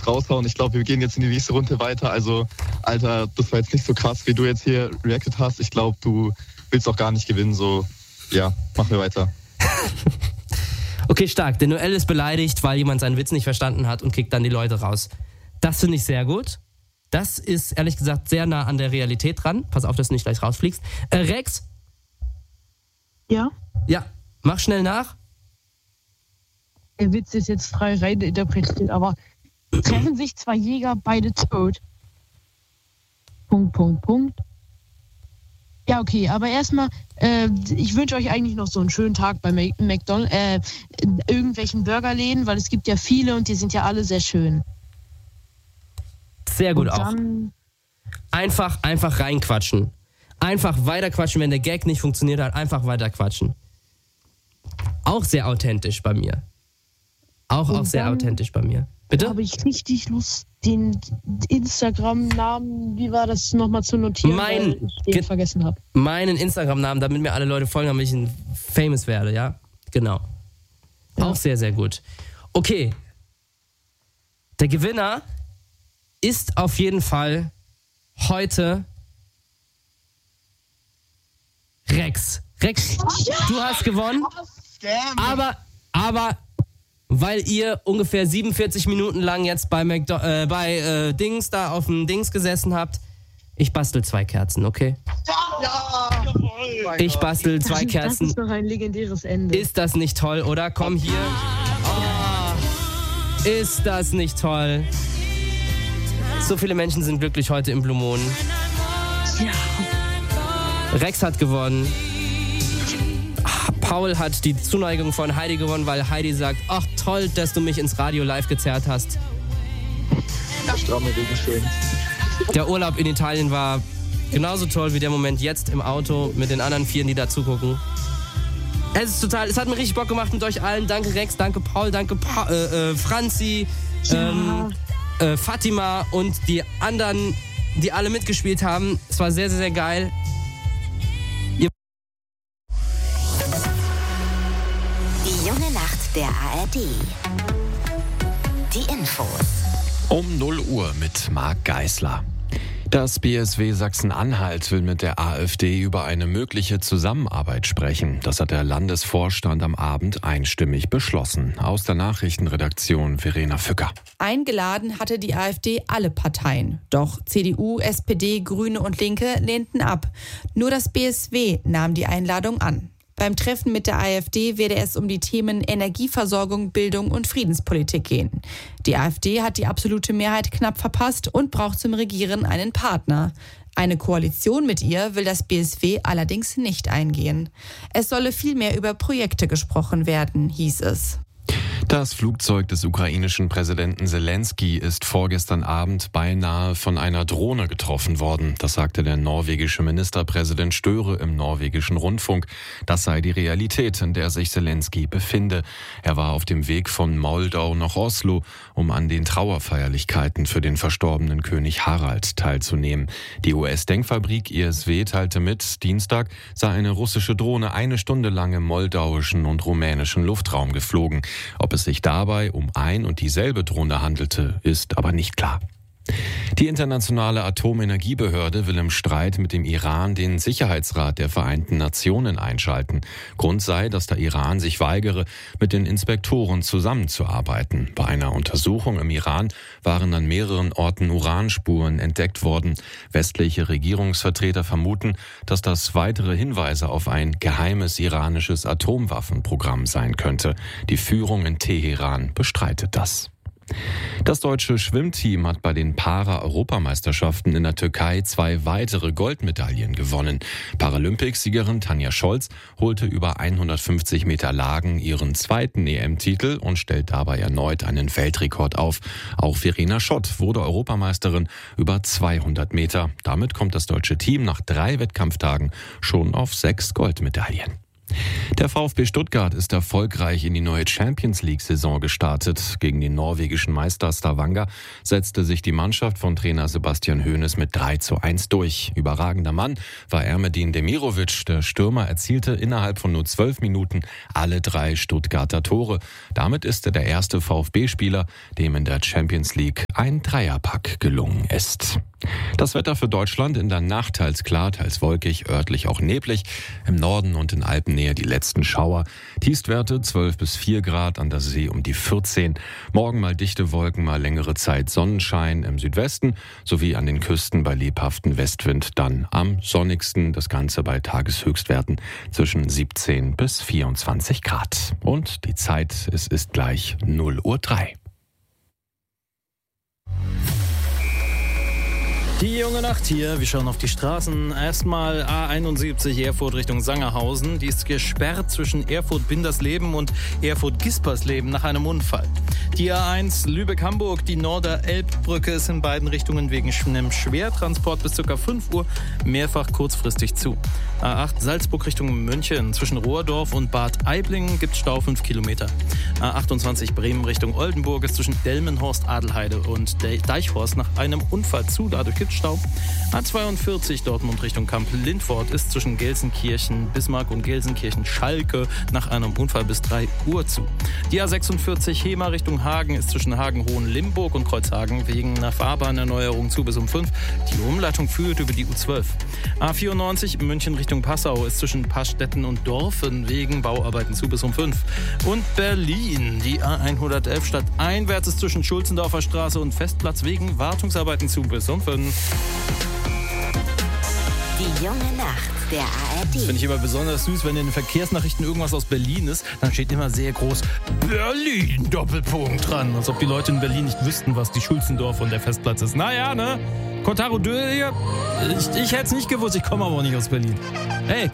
jetzt raushauen. Ich glaube, wir gehen jetzt in die nächste Runde weiter. Also, Alter, das war jetzt nicht so krass, wie du jetzt hier reacted hast. Ich glaube, du willst auch gar nicht gewinnen. So, ja, machen wir weiter. Okay, stark. Der Noel ist beleidigt, weil jemand seinen Witz nicht verstanden hat und kickt dann die Leute raus. Das finde ich sehr gut. Das ist, ehrlich gesagt, sehr nah an der Realität dran. Pass auf, dass du nicht gleich rausfliegst. Rex? Ja? Ja, mach schnell nach. Der Witz ist jetzt frei rein interpretiert, aber treffen sich zwei Jäger, beide tot. ... Ja, okay, aber erstmal, ich wünsche euch eigentlich noch so einen schönen Tag bei McDonald's, irgendwelchen Burgerläden, weil es gibt ja viele und die sind ja alle sehr schön. Sehr gut und auch. Einfach reinquatschen. Einfach weiterquatschen, wenn der Gag nicht funktioniert hat, einfach weiterquatschen. Auch sehr authentisch bei mir. Auch sehr authentisch bei mir. Bitte? Habe ich richtig Lust, den Instagram-Namen, wie war das, nochmal zu notieren, weil ich den vergessen habe. Meinen Instagram-Namen, damit mir alle Leute folgen, damit ich famous werde, ja? Genau. Ja. Auch sehr, sehr gut. Okay. Der Gewinner ist auf jeden Fall heute Rex. Rex, du hast gewonnen, aber weil ihr ungefähr 47 Minuten lang jetzt bei Dings da auf dem Dings gesessen habt, ich bastel 2 Kerzen, okay? Ja! Ich bastel 2 Kerzen. Das ist noch ein legendäres Ende. Ist das nicht toll, oder? Komm hier. Oh, ist das nicht toll? So viele Menschen sind glücklich heute im Blue Moon. Ja. Rex hat gewonnen. Paul hat die Zuneigung von Heidi gewonnen, weil Heidi sagt, ach toll, dass du mich ins Radio live gezerrt hast. Schön. Der Urlaub in Italien war genauso toll wie der Moment jetzt im Auto mit den anderen 4, die da zugucken. Es hat mir richtig Bock gemacht mit euch allen. Danke Rex, danke Paul, danke Franzi, Fatima und die anderen, die alle mitgespielt haben. Es war sehr, sehr, sehr geil. Die junge Nacht der ARD. Die Infos. Um 0 Uhr mit Marc Geisler. Das BSW Sachsen-Anhalt will mit der AfD über eine mögliche Zusammenarbeit sprechen. Das hat der Landesvorstand am Abend einstimmig beschlossen. Aus der Nachrichtenredaktion Verena Fücker. Eingeladen hatte die AfD alle Parteien. Doch CDU, SPD, Grüne und Linke lehnten ab. Nur das BSW nahm die Einladung an. Beim Treffen mit der AfD werde es um die Themen Energieversorgung, Bildung und Friedenspolitik gehen. Die AfD hat die absolute Mehrheit knapp verpasst und braucht zum Regieren einen Partner. Eine Koalition mit ihr will das BSW allerdings nicht eingehen. Es solle vielmehr über Projekte gesprochen werden, hieß es. Das Flugzeug des ukrainischen Präsidenten Zelensky ist vorgestern Abend beinahe von einer Drohne getroffen worden. Das sagte der norwegische Ministerpräsident Støre im norwegischen Rundfunk. Das sei die Realität, in der sich Zelensky befinde. Er war auf dem Weg von Moldau nach Oslo, um an den Trauerfeierlichkeiten für den verstorbenen König Harald teilzunehmen. Die US-Denkfabrik ISW teilte mit, Dienstag sei eine russische Drohne 1 Stunde lang im moldauischen und rumänischen Luftraum geflogen. Ob es sich dabei um ein und dieselbe Drohne handelte, ist aber nicht klar. Die Internationale Atomenergiebehörde will im Streit mit dem Iran den Sicherheitsrat der Vereinten Nationen einschalten. Grund sei, dass der Iran sich weigere, mit den Inspektoren zusammenzuarbeiten. Bei einer Untersuchung im Iran waren an mehreren Orten Uranspuren entdeckt worden. Westliche Regierungsvertreter vermuten, dass das weitere Hinweise auf ein geheimes iranisches Atomwaffenprogramm sein könnte. Die Führung in Teheran bestreitet das. Das deutsche Schwimmteam hat bei den Para-Europameisterschaften in der Türkei 2 weitere Goldmedaillen gewonnen. Paralympicsiegerin Tanja Scholz holte über 150 Meter Lagen ihren 2. EM-Titel und stellt dabei erneut einen Weltrekord auf. Auch Verena Schott wurde Europameisterin über 200 Meter. Damit kommt das deutsche Team nach 3 Wettkampftagen schon auf 6 Goldmedaillen. Der VfB Stuttgart ist erfolgreich in die neue Champions-League-Saison gestartet. Gegen den norwegischen Meister Stavanger setzte sich die Mannschaft von Trainer Sebastian Hoeneß mit 3:1 durch. Überragender Mann war Ermedin Demirovic. Der Stürmer erzielte innerhalb von nur 12 Minuten alle 3 Stuttgarter Tore. Damit ist er der erste VfB-Spieler, dem in der Champions League ein Dreierpack gelungen ist. Das Wetter für Deutschland: in der Nacht teils klar, teils wolkig, örtlich auch neblig. Im Norden und in Alpennähe die letzten Schauer. Tiefstwerte 12 bis 4 Grad, an der See um die 14. Morgen mal dichte Wolken, mal längere Zeit Sonnenschein im Südwesten sowie an den Küsten bei lebhaftem Westwind dann am sonnigsten. Das Ganze bei Tageshöchstwerten zwischen 17 bis 24 Grad. Und die Zeit, es ist gleich 0:03 Uhr. Die junge Nacht hier, wir schauen auf die Straßen. Erstmal A71 Erfurt Richtung Sangerhausen. Die ist gesperrt zwischen Erfurt-Bindersleben und Erfurt-Gispersleben nach einem Unfall. Die A1 Lübeck-Hamburg, die Norder-Elbbrücke ist in beiden Richtungen wegen einem Schwertransport bis ca. 5 Uhr mehrfach kurzfristig zu. A8 Salzburg Richtung München, zwischen Rohrdorf und Bad Aiblingen gibt Stau 5 Kilometer. A28 Bremen Richtung Oldenburg ist zwischen Delmenhorst, Adelheide und Deichhorst nach einem Unfall zu, dadurch gibt es Stau. A42 Dortmund Richtung Kamp-Lindfort ist zwischen Gelsenkirchen, Bismarck und Gelsenkirchen-Schalke nach einem Unfall bis 3 Uhr zu. Die A46 Hemer Richtung Hagen ist zwischen Hagen-Hohen-Limburg und Kreuzhagen wegen einer Fahrbahnerneuerung zu bis um 5. Die Umleitung führt über die U12. A94 München Richtung Passau ist zwischen Pastetten und Dorfen wegen Bauarbeiten zu bis um 5. Und Berlin, die A111 stadteinwärts ist zwischen Schulzendorfer Straße und Festplatz wegen Wartungsarbeiten zu bis um 5. Die junge Nacht der ARD. Das finde ich immer besonders süß, wenn in den Verkehrsnachrichten irgendwas aus Berlin ist, dann steht immer sehr groß Berlin, Doppelpunkt dran. Als ob die Leute in Berlin nicht wüssten, was die Schulzendorf und der Festplatz ist. Naja, ne? Kotaro Dö hier. Ich hätte es nicht gewusst, ich komme aber auch nicht aus Berlin. Hey,